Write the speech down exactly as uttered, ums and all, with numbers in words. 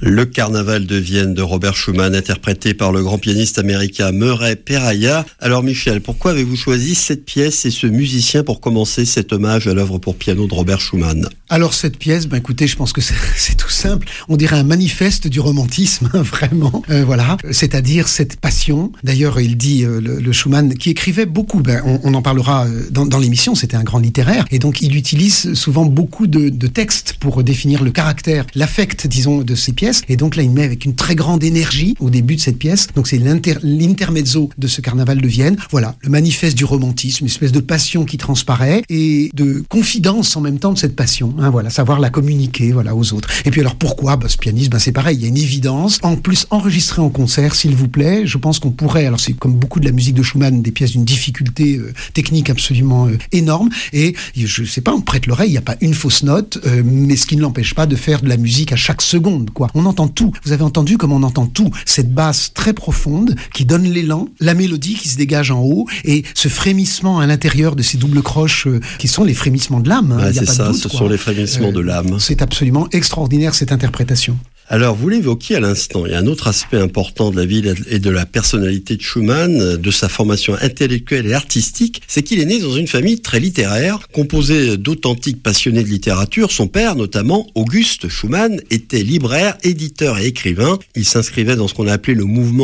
Le Carnaval de Vienne de Robert Schumann, interprété par le grand pianiste américain Murray Perahia. Alors Michel, pourquoi avez-vous choisi cette pièce et ce musicien pour commencer cet hommage à l'œuvre pour piano de Robert Schumann? Alors cette pièce, ben écoutez, je pense que c'est, c'est tout simple. On dirait un manifeste du romantisme, hein, vraiment. Euh, voilà, c'est-à-dire cette passion. D'ailleurs, il dit euh, le, le Schumann qui écrivait beaucoup. Ben, on, on en parlera dans, dans l'émission. C'était un grand littéraire et donc il utilise souvent beaucoup de, de textes pour définir le caractère, l'affect, disons, de ses pièces. Et donc là, il met avec une très grande énergie au début de cette pièce. Donc c'est l'inter, l'intermezzo de ce Carnaval de Vienne. Voilà, le manifeste du romantisme, une espèce de passion qui transparaît et de confidence en même temps de cette passion. Hein, voilà, savoir la communiquer, voilà, aux autres. Et puis alors pourquoi bah, ce pianiste, bah, c'est pareil, il y a une évidence. En plus, enregistré en concert, s'il vous plaît, je pense qu'on pourrait. Alors c'est comme beaucoup de la musique de Schumann, des pièces d'une difficulté euh, technique absolument euh, énorme. Et je sais pas, on prête l'oreille, il n'y a pas une fausse note, euh, mais ce qui ne l'empêche pas de faire de la musique à chaque seconde, quoi. On entend tout. Vous avez entendu comme on entend tout. Cette basse très profonde qui donne l'élan, la mélodie qui se dégage en haut et ce frémissement à l'intérieur de ces doubles croches euh, qui sont les frémissements de l'âme. Ouais, il y a c'est pas ça, de doute, ce quoi. sont les frémissements Euh, de l'âme. C'est absolument extraordinaire cette interprétation. Alors, vous l'évoquiez à l'instant, il y a un autre aspect important de la vie et de la personnalité de Schumann, de sa formation intellectuelle et artistique, c'est qu'il est né dans une famille très littéraire, composée d'authentiques passionnés de littérature. Son père, notamment, Auguste Schumann, était libraire, éditeur et écrivain. Il s'inscrivait dans ce qu'on a appelé le mouvement